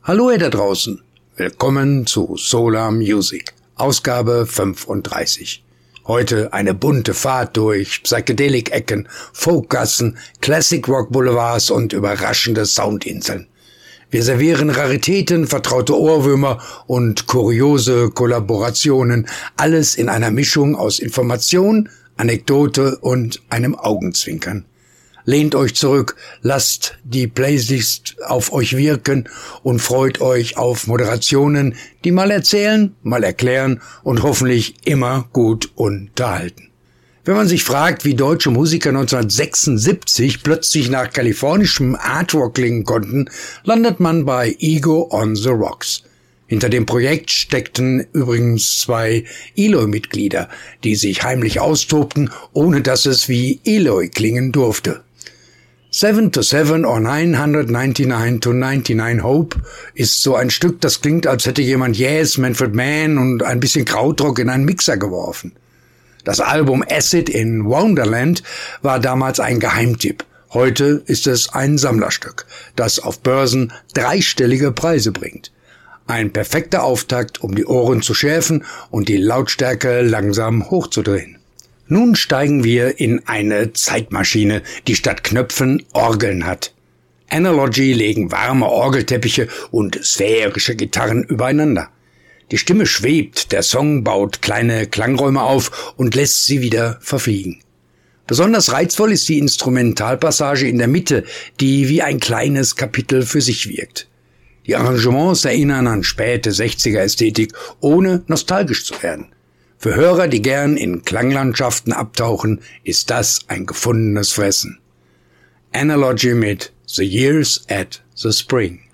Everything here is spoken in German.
Hallo ihr da draußen, willkommen zu Solar Music, Ausgabe 35. Heute eine bunte Fahrt durch Psychedelic-Ecken, Folkgassen, Classic-Rock-Boulevards und überraschende Soundinseln. Wir servieren Raritäten, vertraute Ohrwürmer und kuriose Kollaborationen, alles in einer Mischung aus Information, Anekdote und einem Augenzwinkern. Lehnt euch zurück, lasst die Playlist auf euch wirken und freut euch auf Moderationen, die mal erzählen, mal erklären und hoffentlich immer gut unterhalten. Wenn man sich fragt, wie deutsche Musiker 1976 plötzlich nach kalifornischem Artrock klingen konnten, landet man bei Ego on the Rocks. Hinter dem Projekt steckten übrigens 2 Eloy-Mitglieder, die sich heimlich austobten, ohne dass es wie Eloy klingen durfte. 7 to 7 or 999 to 99 Hope ist so ein Stück, das klingt, als hätte jemand Yes, Manfred Mann und ein bisschen Krautrock in einen Mixer geworfen. Das Album Acid in Wonderland war damals ein Geheimtipp. Heute ist es ein Sammlerstück, das auf Börsen 3-stellige Preise bringt. Ein perfekter Auftakt, um die Ohren zu schärfen und die Lautstärke langsam hochzudrehen. Nun steigen wir in eine Zeitmaschine, die statt Knöpfen Orgeln hat. Analogy legen warme Orgelteppiche und sphärische Gitarren übereinander. Die Stimme schwebt, der Song baut kleine Klangräume auf und lässt sie wieder verfliegen. Besonders reizvoll ist die Instrumentalpassage in der Mitte, die wie ein kleines Kapitel für sich wirkt. Die Arrangements erinnern an späte 60er-Ästhetik, ohne nostalgisch zu werden. Für Hörer, die gern in Klanglandschaften abtauchen, ist das ein gefundenes Fressen. Analogy mit The Years at the Spring.